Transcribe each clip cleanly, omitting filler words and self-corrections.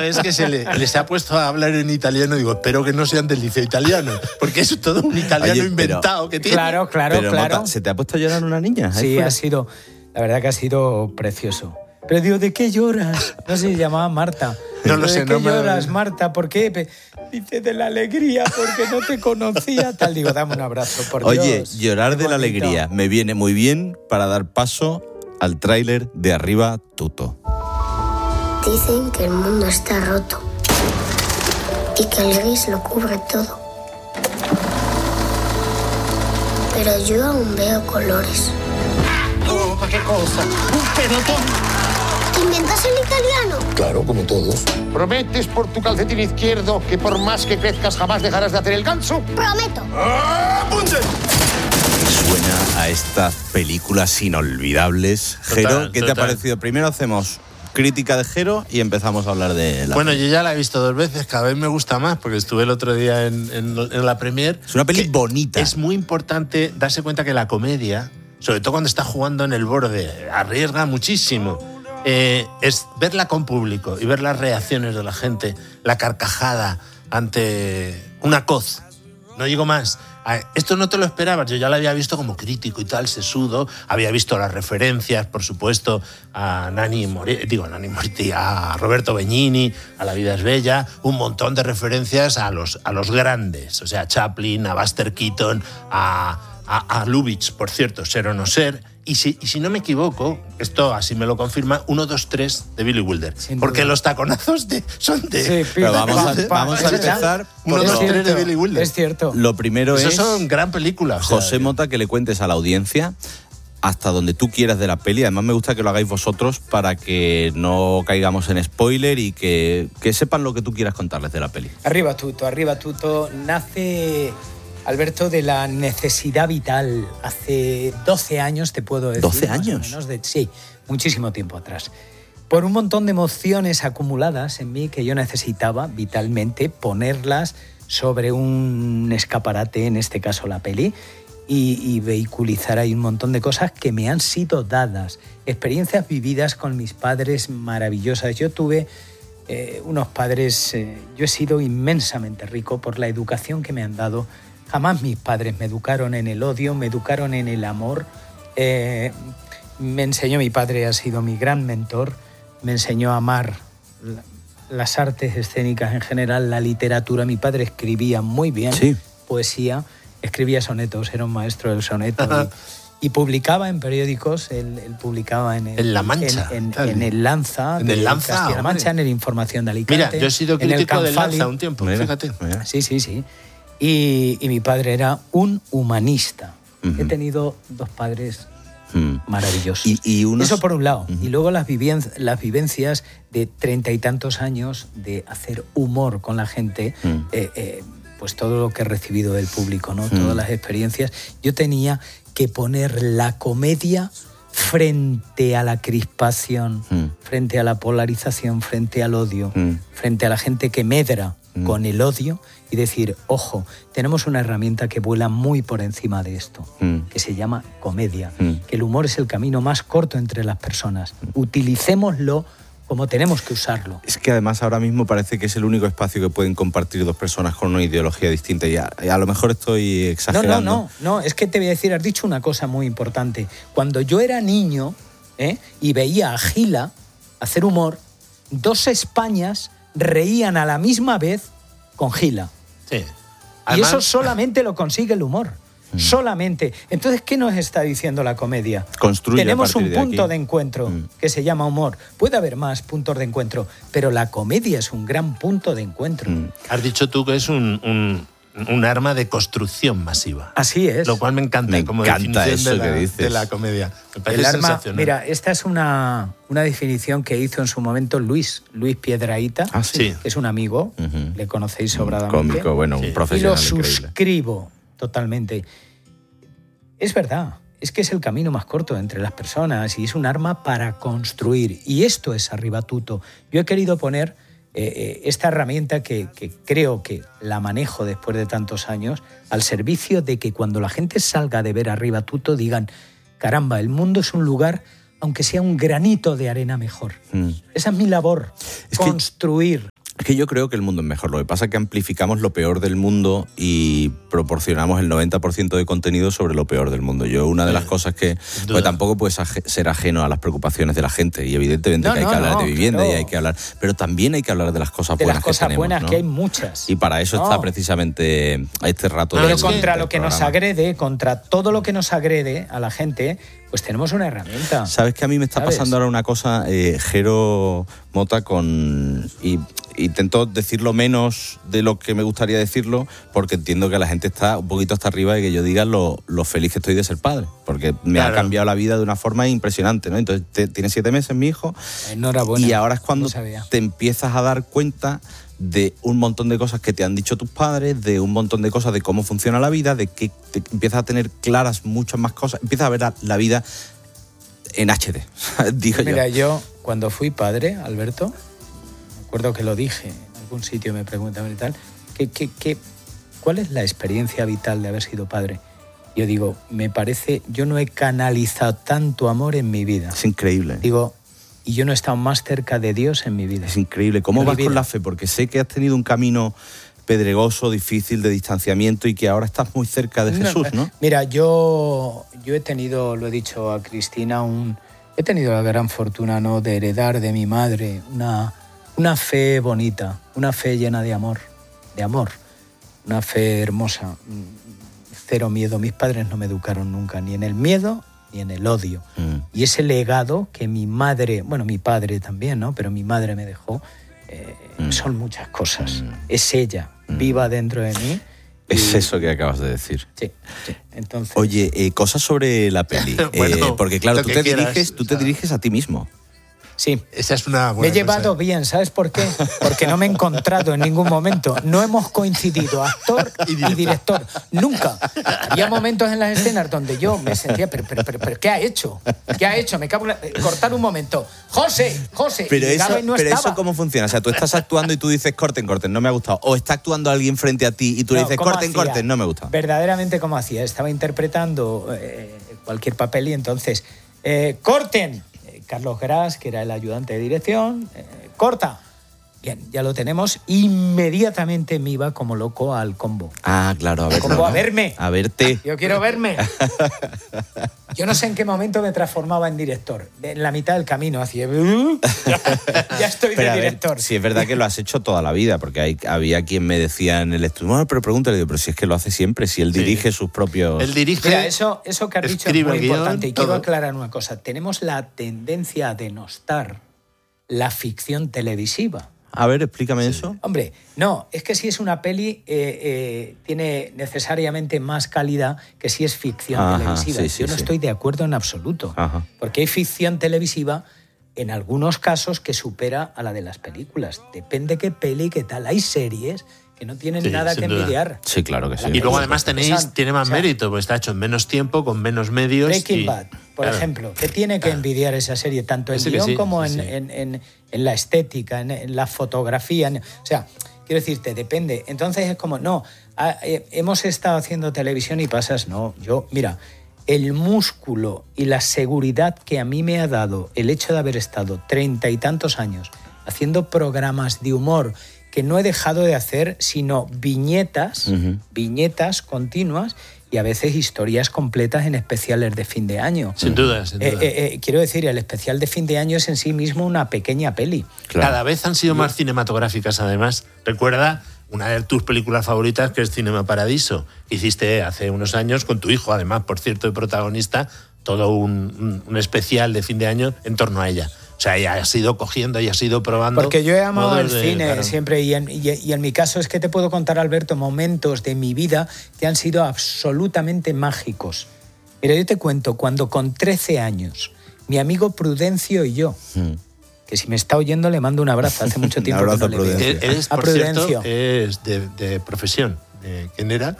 es que se ha puesto a hablar en italiano. Digo, espero que no sean del liceo italiano, porque es todo un italiano inventado que tiene. Claro. Mota, ¿se te ha puesto a llorar una niña? Sí, la verdad que ha sido precioso. Pero digo, ¿de qué lloras? No sé, se llamaba Marta. No lo sé, ¿De qué lloras, Marta? ¿Por qué? Dice, de la alegría, porque no te conocía. Tal, digo, dame un abrazo, por Dios. Oye, llorar de la alegría me viene muy bien para dar paso al tráiler de Arriba Tuto. Dicen que el mundo está roto y que el gris lo cubre todo. Pero yo aún veo colores. Oh, ¿qué cosa? ¡Un pelotón! ¿Inventas en italiano? Claro, como todos. ¿Prometes por tu calcetín izquierdo que por más que crezcas jamás dejarás de hacer el ganso? Prometo. ¡Apunte! Suena a estas películas inolvidables. Jero, ¿qué te ha parecido? Primero hacemos crítica de Jero y empezamos a hablar de la... Bueno, yo ya la he visto 2 veces, cada vez me gusta más, porque estuve el otro día en la premier. Es una peli bonita. Es muy importante darse cuenta que la comedia, sobre todo cuando está jugando en el borde, arriesga muchísimo. Es verla con público y ver las reacciones de la gente, la carcajada ante una coz. No digo más. Esto no te lo esperabas, yo ya lo había visto como crítico y tal, sesudo, había visto las referencias, por supuesto, a a Roberto Benigni, a La vida es bella, un montón de referencias a los grandes, o sea, a Chaplin, a Buster Keaton, a Lubitsch, por cierto, Ser o no ser. Y si no me equivoco, esto así me lo confirma, 1, 2, 3 de Billy Wilder. Porque los taconazos son de... Sí, pero vamos a empezar... 1, 2, 3 de Billy Wilder. Es cierto. Lo primero Eso es... son gran película. José Mota, que le cuentes a la audiencia hasta donde tú quieras de la peli. Además me gusta que lo hagáis vosotros para que no caigamos en spoiler y que sepan lo que tú quieras contarles de la peli. Arriba Tuto. Nace... Alberto, de la necesidad vital, hace 12 años, te puedo decir. ¿12 años? Sí, muchísimo tiempo atrás. Por un montón de emociones acumuladas en mí que yo necesitaba vitalmente ponerlas sobre un escaparate, en este caso la peli, y vehiculizar ahí un montón de cosas que me han sido dadas. Experiencias vividas con mis padres maravillosas. Yo tuve unos padres... yo he sido inmensamente rico por la educación que me han dado. Jamás mis padres me educaron en el odio, me educaron en el amor. Me enseñó, mi padre ha sido mi gran mentor, me enseñó a amar las artes escénicas en general, la literatura. Mi padre escribía muy bien, sí. Poesía, escribía sonetos, era un maestro del soneto. Y publicaba en periódicos, él publicaba en La Mancha. En el Lanza. En el Lanza. Castilla-La Mancha, en el Información de Alicante. Mira, yo he sido crítico del Lanza un tiempo, fíjate. Sí. Y mi padre era un humanista. He tenido 2 padres maravillosos. Eso por un lado. Y luego las vivencias de 30 y tantos años de hacer humor con la gente, pues todo lo que he recibido del público, ¿no? Todas las experiencias. Yo tenía que poner la comedia frente a la crispación, frente a la polarización, frente al odio, frente a la gente que medra con el odio, y decir, ojo, tenemos una herramienta que vuela muy por encima de esto, que se llama comedia, que el humor es el camino más corto entre las personas. Utilicémoslo como tenemos que usarlo. Es que además ahora mismo parece que es el único espacio que pueden compartir 2 personas con una ideología distinta, y a lo mejor estoy exagerando. No, es que te voy a decir, has dicho una cosa muy importante. Cuando yo era niño y veía a Gila hacer humor, 2 Españas reían a la misma vez con Gila. Sí. Además, y eso solamente lo consigue el humor. Solamente. Entonces, ¿qué nos está diciendo la comedia? Construye. Tenemos un punto de encuentro que se llama humor. Puede haber más puntos de encuentro, pero la comedia es un gran punto de encuentro. Has dicho tú que es un arma de construcción masiva. Así es. Lo cual me encanta como definición de la comedia. Me parece sensacional. Mira, esta es una definición que hizo en su momento Luis Piedrahita, que es un amigo, le conocéis sobradamente. Un cómico, bueno, un profesional. Y lo suscribo totalmente. Es verdad, es que es el camino más corto entre las personas y es un arma para construir. Y esto es Arriba Tuto. Yo he querido poner esta herramienta que creo que la manejo después de tantos años al servicio de que cuando la gente salga de ver Arriba Tuto digan, caramba, el mundo es un lugar aunque sea un granito de arena, mejor. Esa es mi labor, construir. Es que yo creo que el mundo es mejor. Lo que pasa es que amplificamos lo peor del mundo y proporcionamos el 90% de contenido sobre lo peor del mundo. Una de las cosas que... Pues tampoco puedes ser ajeno a las preocupaciones de la gente. Y evidentemente que hay que hablar de vivienda, y hay que hablar... Pero también hay que hablar de las cosas buenas que tenemos. De las cosas buenas, que hay muchas. Y para eso está precisamente este rato de... Pero contra lo que nos agrede, contra todo lo que nos agrede a la gente... Pues tenemos una herramienta. ¿Sabes que a mí me está pasando ahora una cosa, Jero Mota, y intento decirlo menos de lo que me gustaría decirlo, porque entiendo que la gente está un poquito hasta arriba de que yo diga lo feliz que estoy de ser padre, porque me ha cambiado la vida de una forma impresionante, ¿no? Entonces, tiene 7 meses mi hijo. Enhorabuena. Y ahora es cuando te empiezas a dar cuenta de un montón de cosas que te han dicho tus padres, de un montón de cosas de cómo funciona la vida, de que empiezas a tener claras muchas más cosas, empiezas a ver la vida en HD, digo yo. Mira, yo cuando fui padre, Alberto, me acuerdo que lo dije, en algún sitio me preguntaban y tal, ¿cuál es la experiencia vital de haber sido padre? Yo digo, me parece, yo no he canalizado tanto amor en mi vida. Es increíble. Digo, y yo no he estado más cerca de Dios en mi vida. Es increíble. ¿Cómo vas con la fe? Porque sé que has tenido un camino pedregoso, difícil, de distanciamiento, y que ahora estás muy cerca de Jesús, ¿no? Mira, yo he tenido, lo he dicho a Cristina, he tenido la gran fortuna, ¿no?, de heredar de mi madre una fe bonita, una fe llena de amor, una fe hermosa, cero miedo. Mis padres no me educaron nunca ni en el miedo ni en el odio. Y ese legado que mi madre, bueno, mi padre también, ¿no?, pero mi madre me dejó, son muchas cosas. Es ella, viva dentro de mí. Es eso que acabas de decir. Sí. Entonces... Oye, cosas sobre la peli. Bueno, porque claro, tú te diriges a ti mismo. Sí. Esa es una buena Me he llevado bien, ¿sabes por qué? Porque no me he encontrado en ningún momento. No hemos coincidido, actor y director. Nunca. Había momentos en las escenas donde yo me sentía, pero ¿qué ha hecho? ¿Qué ha hecho? Me cago en cortar un momento. ¡José! Pero no eso ¿cómo funciona? O sea, tú estás actuando y tú dices corten, no me ha gustado. O está actuando alguien frente a ti y tú le dices corten, no me gusta. Verdaderamente, ¿cómo hacía? Estaba interpretando cualquier papel y entonces, ¡corten! Carlos Gras, que era el ayudante de dirección, corta. Bien, ya lo tenemos. Inmediatamente me iba como loco al combo. Ah, claro, a ver. Combo, a verme. A verte. Yo quiero verme. Yo no sé en qué momento me transformaba en director. En la mitad del camino hacía... ya estoy de director. Si es verdad que lo has hecho toda la vida, porque había quien me decía en el estudio, bueno, pero pregúntale, digo, pero si es que lo hace siempre, si él dirige sus propios... Él dirige... Mira, eso que has dicho es muy importante. Y quiero aclarar una cosa. Tenemos la tendencia a denostar la ficción televisiva. A ver, explícame eso. Hombre, no, es que si es una peli tiene necesariamente más calidad que si es ficción televisiva. Yo no estoy de acuerdo en absoluto. Porque hay ficción televisiva en algunos casos que supera a la de las películas. Depende qué peli, qué tal. Hay series que no tienen nada que envidiar. Sí, claro que sí. Y luego además tiene más mérito, porque está hecho en menos tiempo, con menos medios. Breaking Bad, por ejemplo, que tiene que envidiar esa serie, tanto en guión como en la estética, en la fotografía. O sea, quiero decirte, depende. Entonces es como, no, hemos estado haciendo televisión y pasas, no. Mira, el músculo y la seguridad que a mí me ha dado el hecho de haber estado 30 y tantos años haciendo programas de humor que no he dejado de hacer, sino viñetas continuas y a veces historias completas en especiales de fin de año. Sin duda. Quiero decir, el especial de fin de año es en sí mismo una pequeña peli. Claro. Cada vez han sido más cinematográficas, además. Recuerda una de tus películas favoritas, que es Cinema Paradiso. Hiciste hace unos años con tu hijo, además, por cierto, de protagonista, todo un especial de fin de año en torno a ella. O sea, ella ha ido cogiendo y ha ido probando. Porque yo he amado el cine siempre y en mi caso es que te puedo contar, Alberto, momentos de mi vida que han sido absolutamente mágicos. Mira, yo te cuento, cuando con 13 años, mi amigo Prudencio y yo, que si me está oyendo le mando un abrazo, hace mucho tiempo que no le veo. Él es, por cierto, es de profesión. ¿Quién era?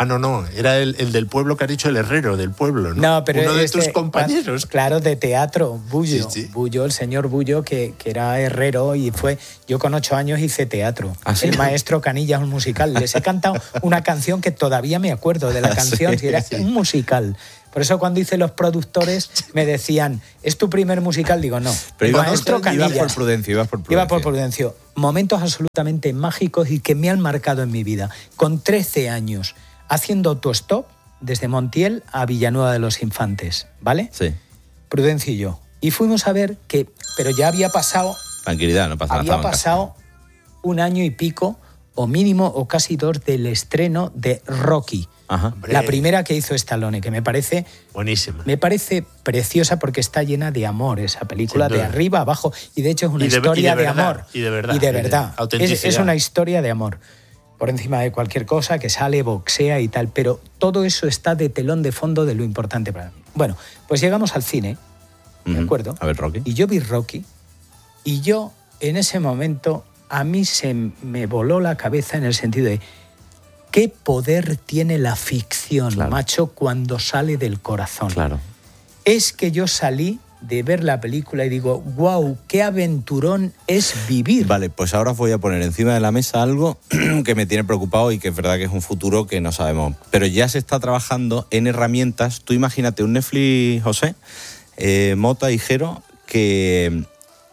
Ah, no, era el del pueblo que has dicho, el herrero del pueblo, ¿no? No, pero uno de tus compañeros. Claro, de teatro, Bullo. Sí. Bullo, el señor Bullo, que era herrero y fue... Yo con 8 años hice teatro. ¿Ah, sí? El maestro Canillas, un musical. Les he cantado una canción que todavía me acuerdo de la canción, sí, era sí. un musical. Por eso cuando hice los productores me decían, ¿es tu primer musical? Digo, no. Pero el ibas maestro Canillas. por Prudencio, Iba por Prudencio. Momentos absolutamente mágicos y que me han marcado en mi vida. Con 13 años, haciendo autostop desde Montiel a Villanueva de los Infantes, ¿vale? Sí. Prudencio y yo. Y fuimos a ver que... Pero ya había pasado... Tranquilidad, no pasa nada. Había pasado un año y pico, o mínimo, o casi 2, del estreno de Rocky. Ajá. Hombre. La primera que hizo Stallone, que me parece... Buenísima. Me parece preciosa porque está llena de amor esa película, Sin duda. de arriba a abajo, y de hecho es una Y de historia de verdad, amor. y de verdad, Y de y de verdad. autenticidad. Es una historia de amor. Por encima de cualquier cosa, que sale, boxea y tal, pero todo eso está de telón de fondo de lo importante para mí. Bueno, pues llegamos al cine, ¿de Ujú. acuerdo? A ver, Rocky. Y yo vi Rocky, y yo en ese momento a mí se me voló la cabeza en el sentido de qué poder tiene la ficción, Claro. macho, cuando sale del corazón. Claro. Es que yo salí de ver la película y digo, wow, qué aventurón es vivir. Vale, pues ahora os voy a poner encima de la mesa algo que me tiene preocupado y que es verdad que es un futuro que no sabemos. Pero ya se está trabajando en herramientas. Tú imagínate un Netflix, José, Mota y Jero, que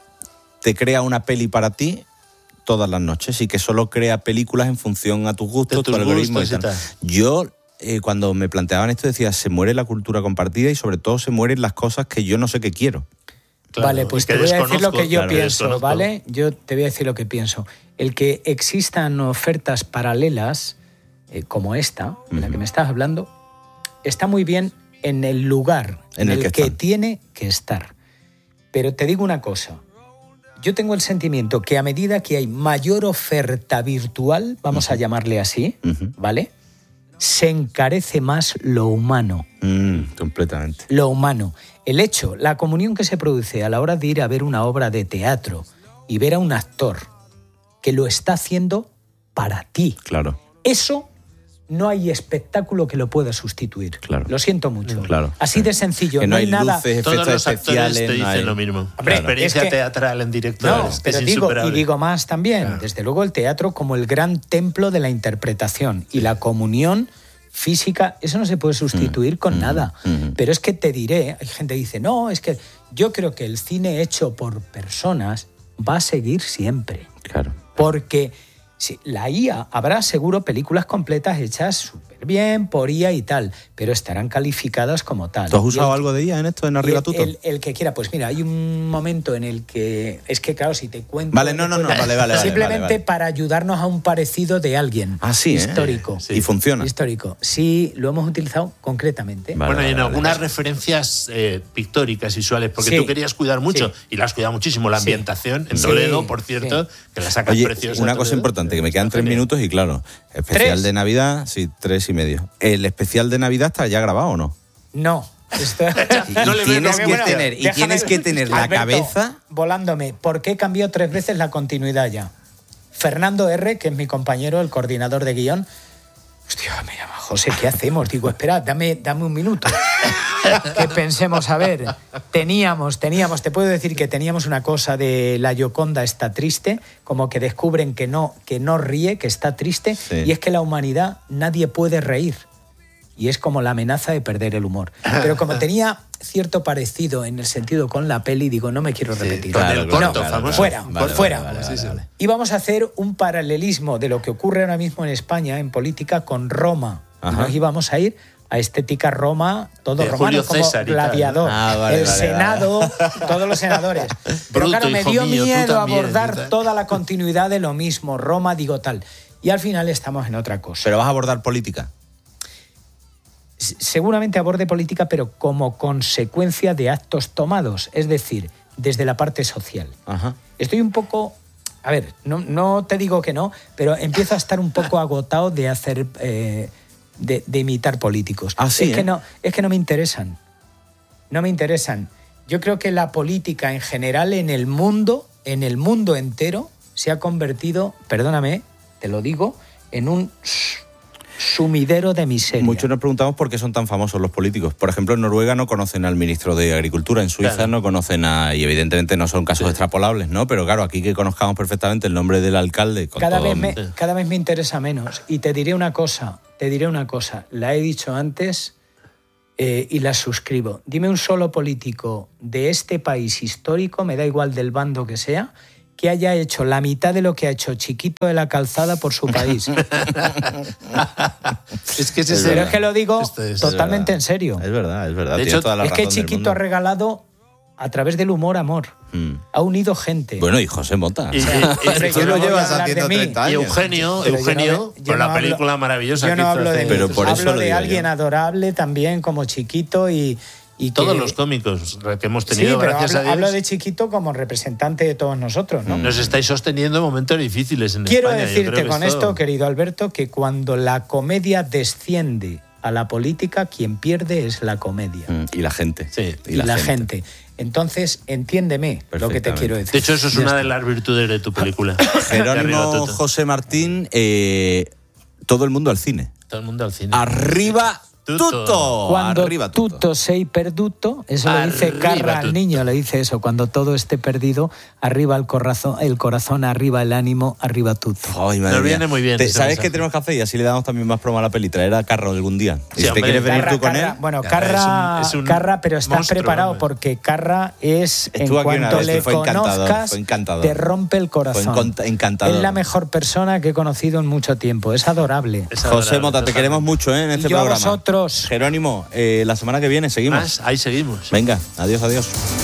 te crea una peli para ti todas las noches y que solo crea películas en función a tus gustos, De tus tu algoritmo gustos y y tal. tal. Yo, cuando me planteaban esto, decía, se muere la cultura compartida y sobre todo se mueren las cosas que yo no sé qué quiero. Claro, Vale, pues y que te voy a decir lo desconozco, que yo claro, pienso, desconozco. ¿vale? Yo te voy a decir lo que pienso. El que existan ofertas paralelas, como esta, de la que me estás hablando, está muy bien en el lugar en el que están. tiene que estar. Pero te digo una cosa. Yo tengo el sentimiento que a medida que hay mayor oferta virtual, vamos a llamarle así, Ujú. ¿vale? Se encarece más lo humano. Completamente. Lo humano. El hecho, la comunión que se produce a la hora de ir a ver una obra de teatro y ver a un actor que lo está haciendo para ti. Claro. Eso no hay espectáculo que lo pueda sustituir. Claro. Lo siento mucho. Claro. Así de sencillo. Que no hay nada. luces, Todos efectos los actores especiales. te no dicen hay- lo mismo. Hombre, La experiencia es que- teatral en directo No, es pero insuperable. digo más también. Claro. Desde luego el teatro como el gran templo de la interpretación y la comunión física, eso no se puede sustituir con nada. Pero es que te diré, hay gente que dice, no, es que yo creo que el cine hecho por personas va a seguir siempre. Claro. Porque sí, la IA habrá seguro películas completas hechas súper bien por IA y tal, pero estarán calificadas como tal. ¿Tú has Y usado el- algo de ella en esto, en Arriba Tuto? el que quiera, pues mira, hay un momento en el que es que claro, si te cuento, Vale, no, vale. simplemente vale. para ayudarnos a un parecido de alguien Ah, sí, ¿eh? histórico. Sí. Y funciona. Histórico. Sí, lo hemos utilizado concretamente. Vale, Bueno, y en vale, algunas vale. referencias pictóricas, visuales, porque Sí. tú querías cuidar mucho, Sí. y la has cuidado muchísimo, la Sí. ambientación, en Sí. Toledo, por cierto, Sí. que la sacas Oye, preciosa. una cosa Toledo. importante, que me quedan 3 Genial. minutos y claro, especial ¿Tres? de Navidad, sí, 3 y medio. ¿El especial de Navidad está ya grabado o no? No. Esto... No le veo tienes que bueno, tener, y tienes que tener la Alberto, cabeza. volándome. ¿Por qué cambió 3 veces la continuidad ya? Fernando R., que es mi compañero, el coordinador de guión. Hostia, me llama José, ¿qué hacemos? Digo, espera, dame un minuto. Que pensemos, a ver, teníamos, te puedo decir que teníamos una cosa de la Gioconda está triste, como que descubren que no ríe, que está triste, Sí. y es que la humanidad nadie puede reír. Y es como la amenaza de perder el humor. Pero como tenía cierto parecido en el sentido con la peli, digo, no me quiero repetir. con el corto, No, famoso. fuera, Vale, fuera. vale, vale, vale. Y vamos a hacer un paralelismo de lo que ocurre ahora mismo en España, en política, con Roma. Y Ajá. nos íbamos a ir a estética Roma, todo De romano, Julio como César y tal, ¿no? gladiador, Ah, vale, el vale, Senado, todos los senadores. Pero Bruto, claro, me hijo dio mío, tú miedo también, y abordar tal. toda la continuidad de lo mismo, Roma, digo tal. Y al final estamos en otra cosa. Pero vas a abordar política. Seguramente aborde política, pero como consecuencia de actos tomados, es decir, desde la parte social. Ajá. Estoy un poco, a ver, no te digo que no, pero empiezo a estar un poco agotado de hacer, de imitar políticos. Ah, sí, Es que no me interesan. No me interesan. Yo creo que la política en general en el mundo entero, se ha convertido, perdóname, te lo digo, en un sumidero de miseria. Muchos nos preguntamos por qué son tan famosos los políticos. Por ejemplo, en Noruega no conocen al ministro de Agricultura, en Suiza no conocen y evidentemente no son casos extrapolables, ¿no? Pero claro, aquí que conozcamos perfectamente el nombre del alcalde... Cada vez me interesa menos. Y te diré una cosa, la he dicho antes y la suscribo. Dime un solo político de este país histórico, me da igual del bando que sea, que haya hecho la mitad de lo que ha hecho Chiquito de la Calzada por su país. Es que pero es que lo digo totalmente en serio. Es verdad. De hecho, toda la es que razón del Chiquito mundo. ha regalado, a través del humor, amor. Ha unido gente. Bueno, y José Mota. Y tú lo llevas haciendo 30 Y años. Eugenio, con la película maravillosa yo que no hizo hablo de hace- mí, Pero por eso hablo lo de digo alguien yo. adorable también como Chiquito y Todos que, los cómicos que hemos sí, tenido, pero gracias a Dios, hablo de Chiquito como representante de todos nosotros, ¿no? nos estáis sosteniendo en momentos difíciles en Quiero España. Yo creo decirte que con esto- esto, querido Alberto, que cuando la comedia desciende a la política, quien pierde es la comedia. Y la gente. Sí. Y la gente. Entonces, entiéndeme lo que te quiero decir. De hecho, eso es Ya una está. de las virtudes de tu película. Jerónimo Arriba, Toto. José Martín, todo el mundo al cine. Todo el mundo al cine. ¡Arriba Tuto! Cuando Arriba Tuto. tutto sei perduto, eso lo dice Arriba Carra al tutto. niño, le dice eso. Cuando todo esté perdido, arriba el corazón, arriba el ánimo, arriba tutto. Ay, madre Nos mía. viene muy bien ese ¿Sabes mensaje. qué tenemos que hacer? Y así le damos también más promo a la peli. Traer a Carro algún día. Y Sí, si te hombre. quieres venir tú con él... Bueno, Ya, Carra, es un Carra, pero estás monstruo, preparado hombre. porque Carra es, en Estuvo aquí una cuanto vez, le fue encantador, conozcas, fue encantador. te rompe el corazón. encantador. Es la mejor persona que he conocido en mucho tiempo. Es adorable. Es José adorable, Mota, te totalmente. queremos mucho en este Y yo a programa. vosotros. Jerónimo, la semana que viene seguimos. Más, ahí seguimos. Venga, adiós.